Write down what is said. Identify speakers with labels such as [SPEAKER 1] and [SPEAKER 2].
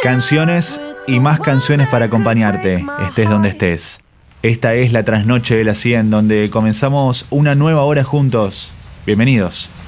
[SPEAKER 1] Canciones y más canciones para acompañarte, estés donde estés. Esta es la trasnoche de la 100, donde comenzamos una nueva hora juntos. Bienvenidos.